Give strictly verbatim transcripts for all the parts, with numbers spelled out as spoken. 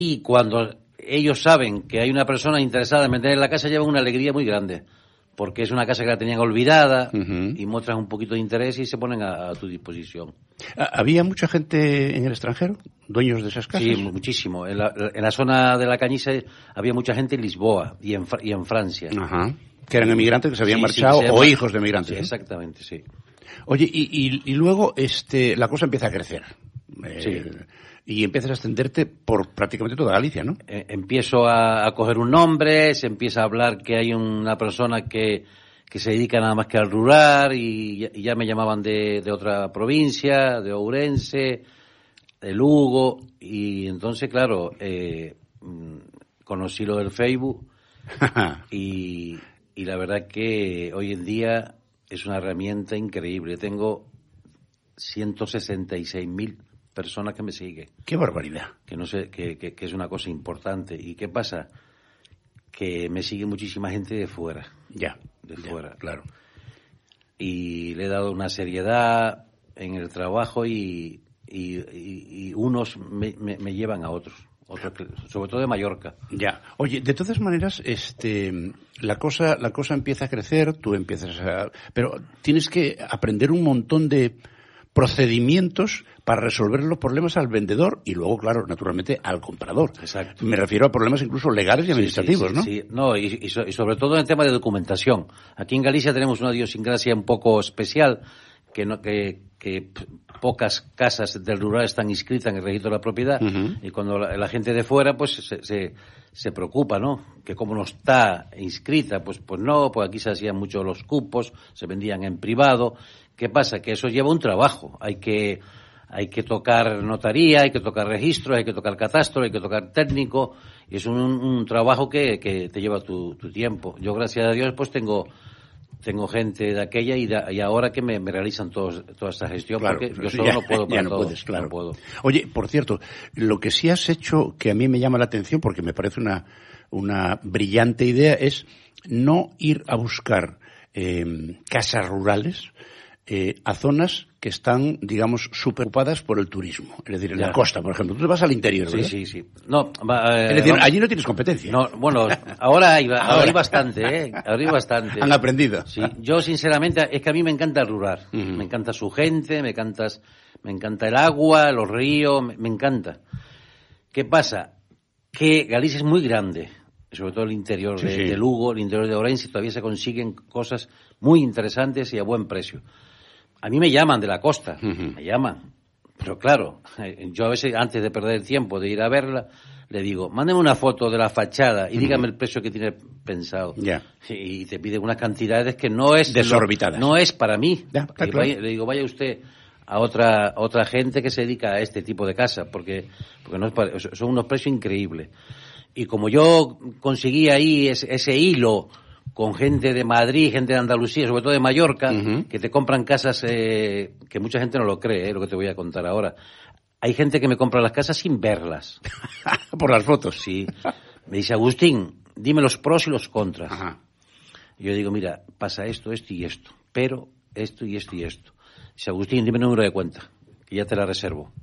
Y cuando ellos saben que hay una persona interesada en vender en la casa, llevan una alegría muy grande, porque es una casa que la tenían olvidada, uh-huh. y muestran un poquito de interés y se ponen a, a tu disposición. ¿Había mucha gente en el extranjero, dueños de esas casas? Sí, muchísimo. En la, en la zona de la Cañiza había mucha gente en Lisboa y en, y en Francia. Ajá. Que eran emigrantes que se habían sí, marchado sí, se o hijos de emigrantes. Sí, ¿eh? Exactamente, sí. Oye, y, y, y luego este, la cosa empieza a crecer. Eh, sí. Y empiezas a extenderte por prácticamente toda Galicia, ¿no? Eh, empiezo a, a coger un nombre, se empieza a hablar que hay una persona que, que se dedica nada más que al rural y, y ya me llamaban de, de otra provincia, de Ourense, de Lugo, y entonces, claro, eh, conocí lo del Facebook y, y la verdad que hoy en día es una herramienta increíble. Tengo ciento sesenta y seis mil personas que me siguen. ¡Qué barbaridad! Que no sé, que, que, que es una cosa importante. ¿Y qué pasa? Que me sigue muchísima gente de fuera. Ya. De ya, fuera. Claro. Y le he dado una seriedad en el trabajo y, y, y, y unos me, me, me llevan a otros. Otros que, sobre todo de Mallorca. Ya. Oye, de todas maneras, este, la cosa, la cosa empieza a crecer, tú empiezas a, pero tienes que aprender un montón de procedimientos para resolver los problemas al vendedor y luego, claro, naturalmente, al comprador. Exacto. Me refiero a problemas incluso legales y administrativos, sí, sí, ¿no? Sí, no, y, y, so, y sobre todo en el tema de documentación. Aquí en Galicia tenemos una idiosincrasia un poco especial, que no, que, que pocas casas del rural están inscritas en el registro de la propiedad, uh-huh. y cuando la, la gente de fuera, pues, se, se, se preocupa, ¿no? Que como no está inscrita, pues, pues no, pues aquí se hacían mucho los cupos, se vendían en privado. ¿Qué pasa? Que eso lleva un trabajo. Hay que, hay que tocar notaría, hay que tocar registros, hay que tocar catastro, hay que tocar técnico, y es un, un trabajo que, que te lleva tu, tu tiempo. Yo, gracias a Dios, pues tengo, tengo gente de aquella y, de, y ahora que me, me realizan todos, toda esta gestión, claro, porque yo solo ya, no puedo para ya no todo. Puedes, claro. No puedo. Oye, por cierto, lo que sí has hecho, que a mí me llama la atención, porque me parece una, una brillante idea, es no ir a buscar eh, casas rurales, Eh, a zonas que están, digamos, superocupadas por el turismo. Es decir, en ya. la costa, por ejemplo. Tú te vas al interior, ¿verdad? Sí, sí, sí. No, va, eh, es decir, vamos, allí no tienes competencia. No, bueno, ahora hay, ahora hay bastante, ¿eh? Ahora hay bastante. Han aprendido. Sí, yo sinceramente, es que a mí me encanta el rural. Uh-huh. Me encanta su gente, me encanta, me encanta el agua, los ríos, me, me encanta. ¿Qué pasa? Que Galicia es muy grande, sobre todo el interior sí, de, sí. de Lugo, el interior de Ourense, todavía se consiguen cosas muy interesantes y a buen precio. A mí me llaman de la costa, uh-huh. me llaman, pero claro, yo a veces antes de perder el tiempo de ir a verla, le digo, mándeme una foto de la fachada y uh-huh. dígame el precio que tiene pensado. Yeah. Y te pide unas cantidades que no es desorbitadas. Lo, no es para mí. Yeah, claro. vaya, le digo, vaya usted a otra a otra gente que se dedica a este tipo de casa, porque porque no es para, son unos precios increíbles. Y como yo conseguí ahí ese, ese hilo con gente de Madrid, gente de Andalucía, sobre todo de Mallorca, uh-huh. que te compran casas eh, que mucha gente no lo cree, eh, lo que te voy a contar ahora. Hay gente que me compra las casas sin verlas. Por las fotos. Sí. Me dice, Agustín, dime los pros y los contras. Ajá. Y yo digo, mira, pasa esto, esto y esto, pero esto y esto y esto. Dice, Agustín, dime el número de cuenta, que ya te la reservo.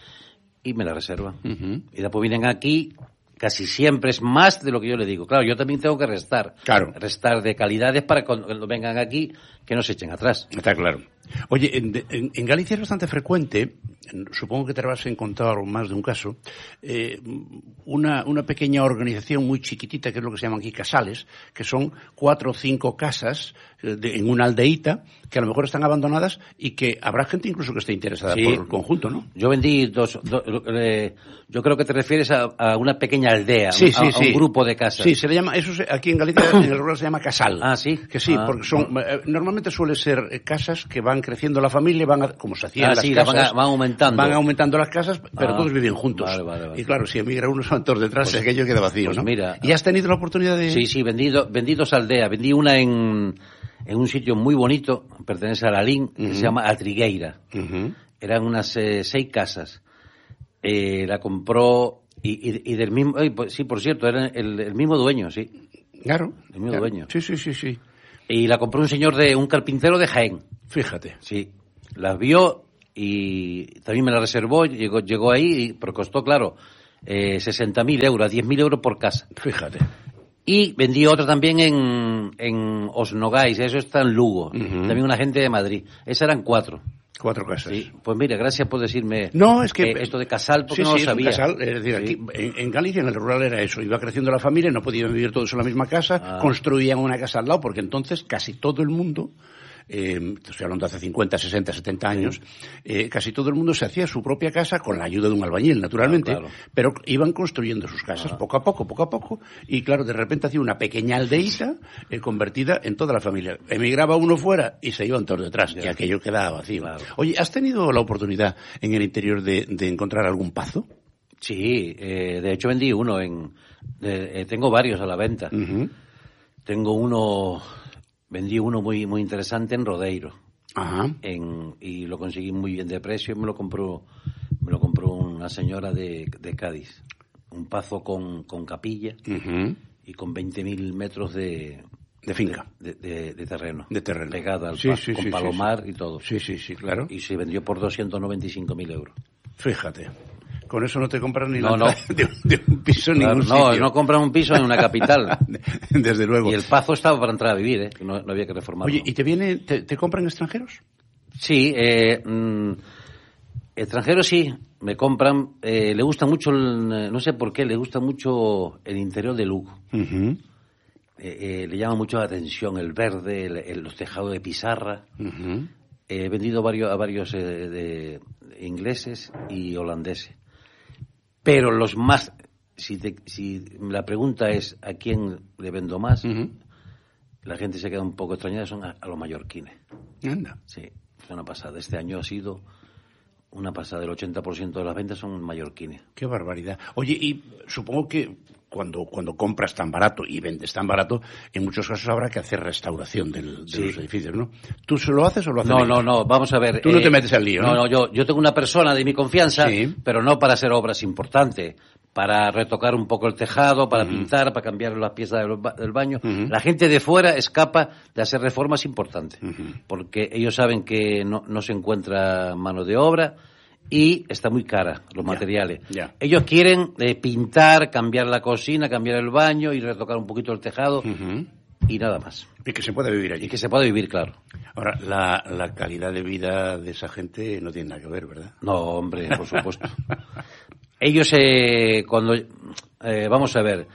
Y me la reservan. Uh-huh. Y después vienen aquí. Casi siempre es más de lo que yo le digo. Claro, yo también tengo que restar. Claro. Restar de calidades para cuando vengan aquí que no se echen atrás. Está claro. Oye, en, en, en Galicia es bastante frecuente, supongo que te habrás encontrado más de un caso, eh, una, una pequeña organización muy chiquitita, que es lo que se llaman aquí casales, que son cuatro o cinco casas de, en una aldeíta, que a lo mejor están abandonadas y que habrá gente incluso que esté interesada sí. por el conjunto, ¿no? Yo vendí dos, dos eh, yo creo que te refieres a, a una pequeña aldea, sí, a, sí, a sí. un grupo de casas. Sí, se le llama, eso se, aquí en Galicia, en el rural se llama casal. Ah, sí. Que sí, ah, porque son, eh, normalmente suele ser casas que van creciendo la familia, van a, como se hacían ah, las sí, casas. Van, a, van aumentando. Van aumentando las casas, pero ah, todos viven juntos. Vale, vale, vale. Y claro, si emigra uno son todos detrás, pues, aquello queda vacío, pues ¿no? Mira, ¿Y has tenido la oportunidad de...? Sí, sí, vendí, do, vendí dos aldeas. Vendí una en, en un sitio muy bonito, pertenece a Lalín, uh-huh. que se llama Atrigueira. Uh-huh. Eran unas eh, seis casas. Eh, la compró y, y, y del mismo... Eh, pues, sí, por cierto, era el, el mismo dueño, sí. Claro. El mismo claro. dueño. Sí, sí, sí, sí. Y la compró un señor de un carpintero de Jaén. Fíjate. Sí. Las vio y también me la reservó, llegó llegó ahí, pero costó, claro, eh, sesenta mil euros, a diez mil euros por casa. Fíjate. Y vendí otro también en, en Osnogais, eso está en Lugo, uh-huh. También una gente de Madrid. Esas eran cuatro. Cuatro casas. Sí, pues mira, gracias por decirme no, es que, eh, esto de Casal, porque sí, no sí, lo sabía. Es Casal, es decir, sí. Aquí, en, en Galicia, en el rural era eso, iba creciendo la familia, no podían vivir todos en la misma casa, ah. construían una casa al lado, porque entonces casi todo el mundo, eh, estoy hablando de hace cincuenta, sesenta, setenta años, eh, casi todo el mundo se hacía su propia casa con la ayuda de un albañil, naturalmente, ah, claro. Pero iban construyendo sus casas ah. poco a poco, poco a poco, y claro, de repente hacía una pequeña aldeíta eh, convertida en toda la familia. Emigraba uno fuera y se iban todos detrás, ya. Y aquello quedaba vacío. Claro. Oye, ¿has tenido la oportunidad en el interior de, de encontrar algún pazo? Sí, eh, de hecho vendí uno en... De, eh, tengo varios a la venta. Uh-huh. Tengo uno... Vendí uno muy muy interesante en Rodeiro. Ajá. En, y lo conseguí muy bien de precio. Me lo compró me lo compró una señora de, de Cádiz. Un pazo con, con capilla uh-huh. Y con veinte mil metros de... De finca. De, de, de terreno. De terreno. Pegada al sí, pazo, sí, con sí, palomar sí, sí. Y todo. Sí, sí, sí, claro. Y se vendió por doscientos noventa y cinco mil euros. Fíjate. Con eso no te compras ni no, la no. De, de un piso en claro, ningún no, sitio. No, no compran un piso en una capital. Desde luego. Y el pazo estaba para entrar a vivir, ¿eh? No, no había que reformarlo. Oye, ¿y te viene, te, te compran extranjeros? Sí, eh, mmm, extranjeros sí, me compran. Eh, le gusta mucho, el, no sé por qué, le gusta mucho el interior de Lugo. Uh-huh. eh, eh, le llama mucho la atención el verde, el, el, los tejados de pizarra. Uh-huh. He vendido varios, a varios eh, de, de ingleses y holandeses. Pero los más, si, te, si la pregunta es a quién le vendo más, uh-huh. La gente se queda un poco extrañada, son a, a los mallorquines. Anda. Sí, es una pasada. Este año ha sido una pasada, el ochenta por ciento de las ventas son mallorquines. Qué barbaridad. Oye, y supongo que cuando cuando compras tan barato y vendes tan barato, en muchos casos habrá que hacer restauración del, de sí. Los edificios, ¿no? ¿Tú se lo haces o lo haces? No, ellos? no, no, vamos a ver. Tú eh, no te metes al lío, ¿no? No, no, yo, yo tengo una persona de mi confianza, sí. Pero no para hacer obras importantes, para retocar un poco el tejado, para uh-huh. pintar, para cambiar las piezas del, ba- del baño. Uh-huh. La gente de fuera escapa de hacer reformas importantes, uh-huh. Porque ellos saben que no, no se encuentra mano de obra, y está muy cara los ya, materiales. Ya. Ellos quieren eh, pintar, cambiar la cocina, cambiar el baño y retocar un poquito el tejado uh-huh. Y nada más. Y que se pueda vivir allí. Y que se pueda vivir, claro. Ahora, la, la calidad de vida de esa gente no tiene nada que ver, ¿verdad? No, hombre, por supuesto. Ellos, eh, cuando... Eh, vamos a ver...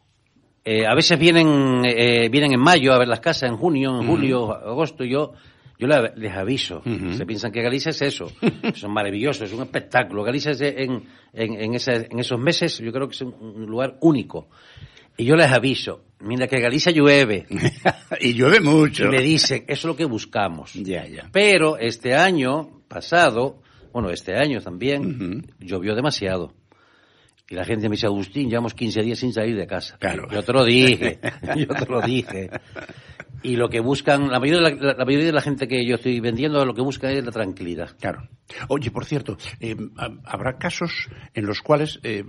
Eh, a veces vienen eh, vienen en mayo a ver las casas, en junio, en julio, uh-huh. Agosto, y yo... Yo les aviso, uh-huh. Se piensan que Galicia es eso, son maravillosos, es un espectáculo. Galicia es en, en, en, ese, en esos meses, yo creo que es un lugar único. Y yo les aviso, mira que Galicia llueve. Y llueve mucho. Y me dicen, eso es lo que buscamos. Ya, ya. Pero este año pasado, bueno, este año también, uh-huh. Llovió demasiado. Y la gente me dice, Agustín, llevamos quince días sin salir de casa. Claro. Yo te lo dije, yo te lo dije. Y lo que buscan, la mayoría, de la, la mayoría de la gente que yo estoy vendiendo, lo que busca es la tranquilidad. Claro. Oye, por cierto, eh, habrá casos en los cuales, eh,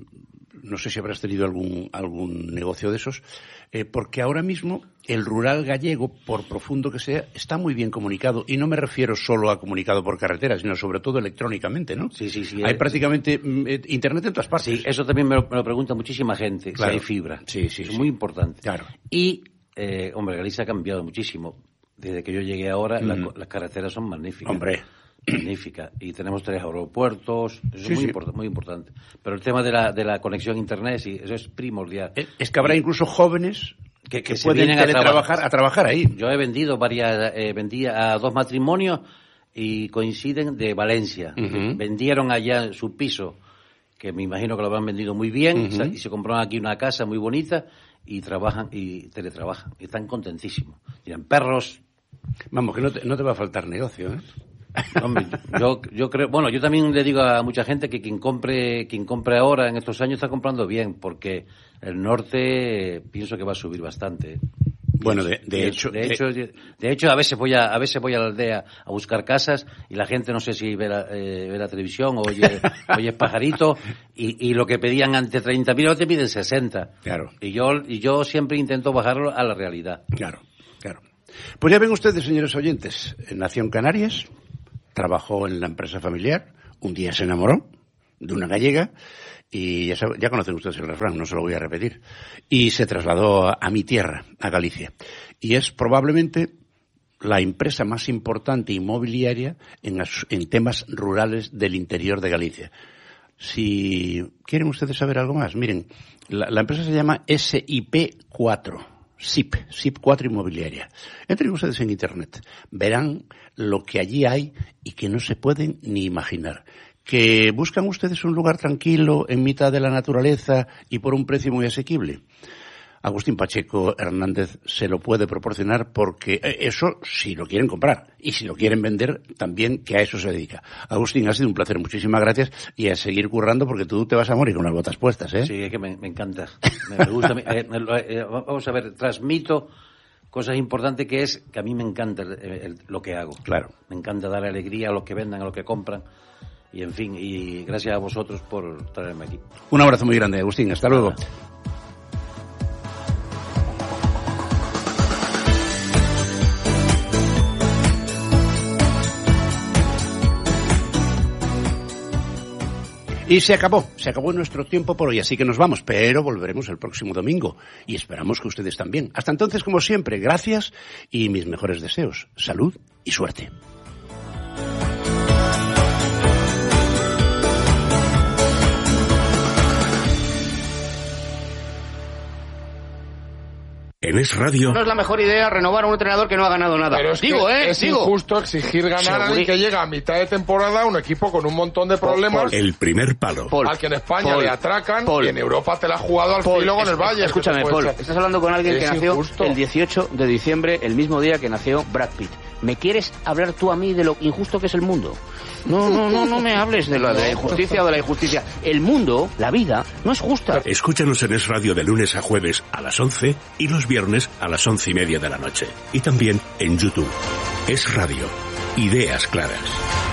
no sé si habrás tenido algún algún negocio de esos, eh, porque ahora mismo el rural gallego, por profundo que sea, está muy bien comunicado. Y no me refiero solo a comunicado por carretera, sino sobre todo electrónicamente, ¿no? Sí, sí, sí. Hay prácticamente eh, internet en todas partes. Sí, eso también me lo, me lo pregunta muchísima gente, claro. Si hay fibra. Sí, sí, es sí. Muy importante. Claro. Y... Eh, hombre, Galicia ha cambiado muchísimo. Desde que yo llegué ahora, mm. la, las carreteras son magníficas. Hombre. Magníficas. Y tenemos tres aeropuertos. Eso sí, es muy, sí. import- muy importante. Pero el tema de la, de la conexión a Internet, sí, eso es primordial. Es, es que habrá y, incluso jóvenes que, que, que se pueden vienen a trabajar, a trabajar ahí. Yo he vendido varias, eh, vendí a dos matrimonios y coinciden de Valencia. Uh-huh. Vendieron allá su piso, que me imagino que lo habrán vendido muy bien, uh-huh. Y se compraron aquí una casa muy bonita. Y trabajan y teletrabajan. Y están contentísimos. Tienen perros. Vamos, que no te, no te va a faltar negocio, ¿eh? Hombre, yo, yo creo... Bueno, yo también le digo a mucha gente que quien compre quien compre ahora, en estos años, está comprando bien, porque el norte eh, pienso que va a subir bastante. Bueno, de, de, de hecho... De hecho, de... de hecho a veces voy a a veces voy a la aldea a buscar casas y la gente no sé si ve la, eh, ve la televisión o oye, oye pajarito y, y lo que pedían ante treinta mil, ahora te piden sesenta. Claro. Y yo, y yo siempre intento bajarlo a la realidad. Claro, claro. Pues ya ven ustedes, señores oyentes, nació en Canarias, trabajó en la empresa familiar, un día se enamoró de una gallega y ya, sabe, ya conocen ustedes el refrán, no se lo voy a repetir, y se trasladó a, a mi tierra, a Galicia. Y es probablemente la empresa más importante inmobiliaria en, en temas rurales del interior de Galicia. Si quieren ustedes saber algo más, miren, la, la empresa se llama S I P cuatro, S I P, S I P cuatro Inmobiliaria. Entren ustedes en Internet, verán lo que allí hay y que no se pueden ni imaginar. ¿Que buscan ustedes un lugar tranquilo en mitad de la naturaleza y por un precio muy asequible? Agustín Pacheco Hernández se lo puede proporcionar porque eso si lo quieren comprar y si lo quieren vender también, que a eso se dedica. Agustín, ha sido un placer, muchísimas gracias y a seguir currando porque tú te vas a morir con las botas puestas, ¿eh? Sí, es que me, me encanta, me, me gusta. eh, eh, vamos a ver, transmito cosas importantes que es que a mí me encanta el, el, lo que hago. Claro. Me encanta dar alegría a los que vendan, a los que compran. Y en fin, y gracias a vosotros por traerme aquí. Un abrazo muy grande, Agustín. Hasta luego. Y se acabó, se acabó nuestro tiempo por hoy, así que nos vamos, pero volveremos el próximo domingo y esperamos que ustedes también. Hasta entonces, como siempre, gracias y mis mejores deseos, salud y suerte. En Es Radio. No es la mejor idea renovar a un entrenador que no ha ganado nada. Pero es digo, que ¿eh? es digo. injusto exigir ganar a alguien que llega a mitad de temporada, un equipo con un montón de problemas. El primer palo. Paul, al que en España Paul, le atracan Paul, y en Europa te la ha jugado al Paul, filo con es, el Bayern. Escúchame, Paul, echar. estás hablando con alguien es que nació injusto. el dieciocho de diciembre, el mismo día que nació Brad Pitt. ¿Me quieres hablar tú a mí de lo injusto que es el mundo? No, no, no, no me hables de la, de la injusticia o de la injusticia. El mundo, la vida, no es justa. Escúchanos en Es Radio de lunes a jueves a las once y los viernes a las once y media de la noche. Y también en YouTube. Es Radio. Ideas claras.